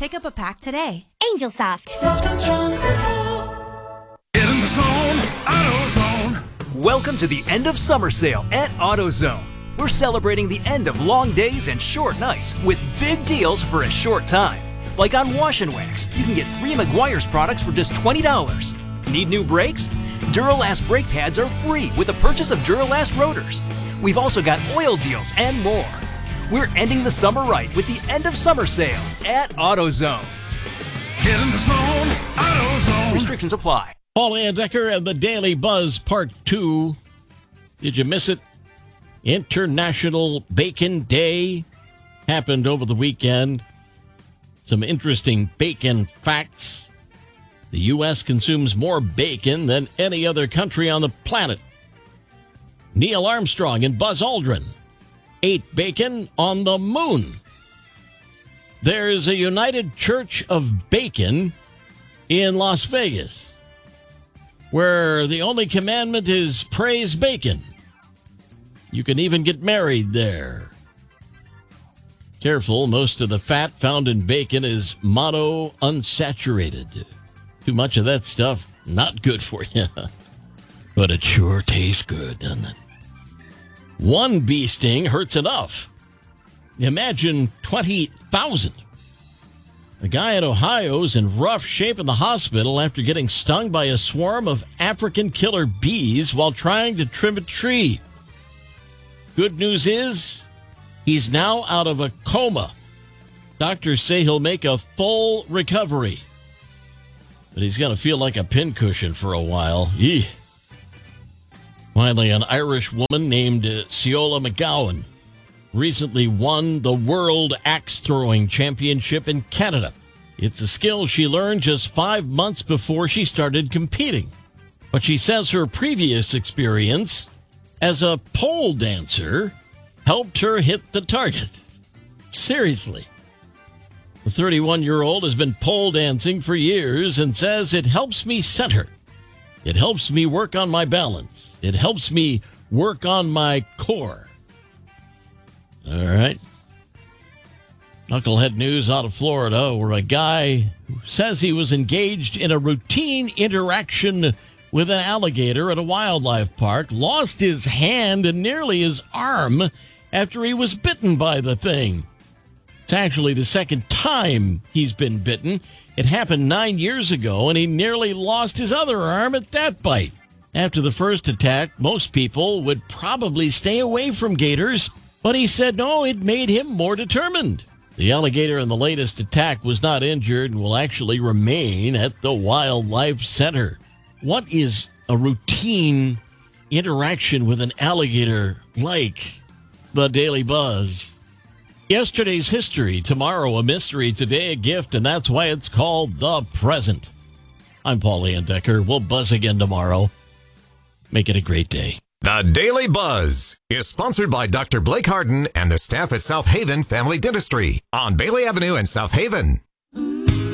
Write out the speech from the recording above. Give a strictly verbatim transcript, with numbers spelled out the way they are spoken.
Pick up a pack today. Angel Soft. Soft and strong simple. Get in the zone, AutoZone. Welcome to the end of summer sale at AutoZone. We're celebrating the end of long days and short nights with big deals for a short time. Like on Wash and Wax, you can get three Meguiar's products for just twenty dollars. Need new brakes? Duralast brake pads are free with the purchase of Duralast rotors. We've also got oil deals and more. We're ending the summer right with the end of summer sale at AutoZone. Get in the zone, AutoZone. Restrictions apply. Paul Andecker and the Daily Buzz Part two. Did you miss it? International Bacon Day happened over the weekend. Some interesting bacon facts. The U S consumes more bacon than any other country on the planet. Neil Armstrong and Buzz Aldrin ate bacon on the moon. There's a United Church of Bacon in Las Vegas, where the only commandment is praise bacon. You can even get married there. Careful, most of the fat found in bacon is monounsaturated. Too much of that stuff, not good for you. But it sure tastes good, doesn't it? One bee sting hurts enough. Imagine twenty thousand. A guy in Ohio is in rough shape in the hospital after getting stung by a swarm of African killer bees while trying to trim a tree. Good news is, he's now out of a coma. Doctors say he'll make a full recovery. But he's going to feel like a pincushion for a while. Eeh. Finally, an Irish woman named uh, Ceola McGowan recently won the World Axe Throwing Championship in Canada. It's a skill she learned just five months before she started competing. But she says her previous experience as a pole dancer helped her hit the target. Seriously. The thirty-one-year-old has been pole dancing for years and says it helps me center. It helps me work on my balance. It helps me work on my core. All right. Knucklehead news out of Florida, where a guy who says he was engaged in a routine interaction with an alligator at a wildlife park lost his hand and nearly his arm after he was bitten by the thing. It's actually the second time he's been bitten. It happened nine years ago, and he nearly lost his other arm at that bite. After the first attack, most people would probably stay away from gators, but he said no, it made him more determined. The alligator in the latest attack was not injured and will actually remain at the Wildlife Center. What is a routine interaction with an alligator like? The Daily Buzz. Yesterday's history, tomorrow a mystery, today a gift, and that's why it's called The Present. I'm Paul Andecker. We'll buzz again tomorrow. Make it a great day. The Daily Buzz is sponsored by Doctor Blake Harden and the staff at South Haven Family Dentistry on Bailey Avenue in South Haven.